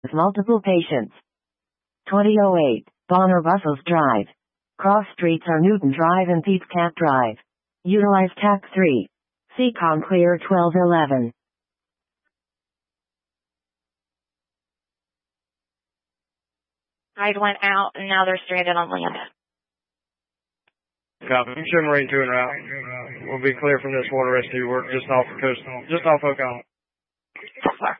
multiple patients. 2008, Bonner Brussels Drive. Cross streets are Newton Drive and Peepcat Drive. Utilize TAC 3. Seacom clear 1211. Ride went out and now they're stranded on land. Copy. Shouldn't rain 2 en route. We'll be clear from this water rescue work just off the coast, just off Oak Island. So far.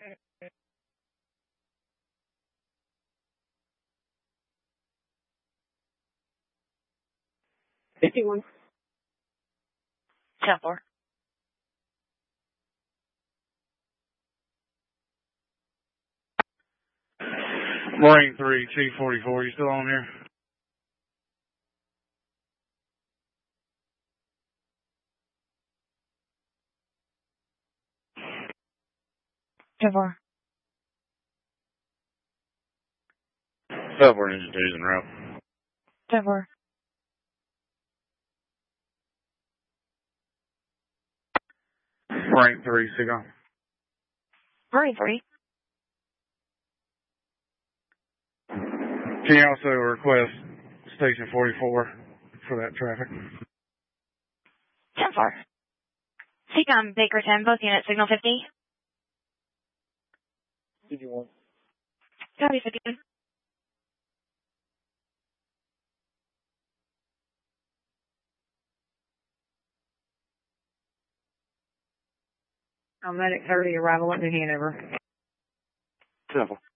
$51. 10-4. Marine 3, T44, you still on here? Trevor. Subword engine 2 is en route. Trevor. Marine 3, Seagull. Marine 3. Can you also request Station 44 for that traffic? 10-4. Seacom, Baker 10, both units, signal 50. 51. Copy 50. Medic 30, arrival at New Hanover. Simple.